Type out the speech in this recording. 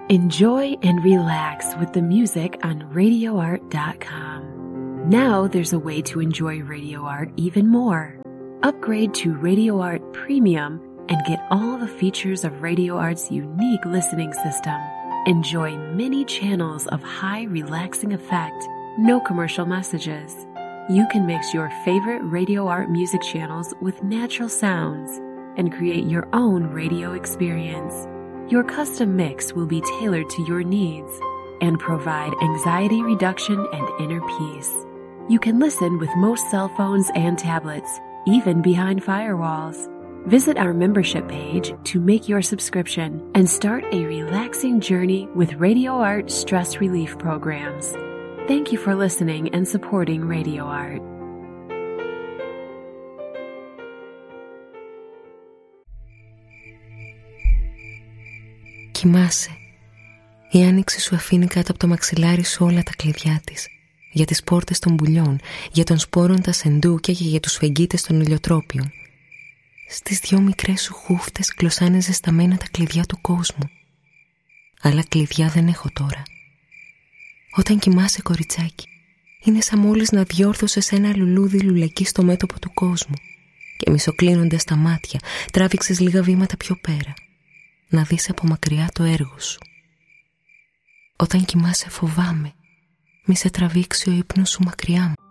Enjoy and relax with the music on RadioArt.com. Now there's a way to enjoy Radio Art even more. Upgrade to Radio Art Premium and get all the features of Radio Art's unique listening system. Enjoy many channels of high relaxing effect, no commercial messages. You can mix your favorite Radio Art music channels with natural sounds and create your own radio experience. Your custom mix will be tailored to your needs and provide anxiety reduction and inner peace. You can listen with most cell phones and tablets, even behind firewalls. Visit our membership page to make your subscription and start a relaxing journey with Radio Art stress relief programs. Thank you for listening and supporting Radio Art. Κοιμάσαι. Η άνοιξη σου αφήνει κάτω από το μαξιλάρι σου όλα τα κλειδιά της. Για τις πόρτες των πουλιών, για τον σπόρον τα σεντούκια και για τους φεγγίτες των ηλιοτρόπιων. Στις 2 μικρές σου χούφτες κλωσάνε ζεσταμένα τα κλειδιά του κόσμου. Άλλα κλειδιά δεν έχω τώρα. Όταν κοιμάσαι, κοριτσάκι, είναι σαν μόλις να διόρθωσες ένα λουλούδι λουλακί στο μέτωπο του κόσμου και μισοκλίνοντας τα μάτια τράβηξες λίγα βήματα πιο πέρα, να δεις από μακριά το έργο σου. Όταν κοιμάσαι, φοβάμαι μη σε τραβήξει ο ύπνος σου μακριά μου.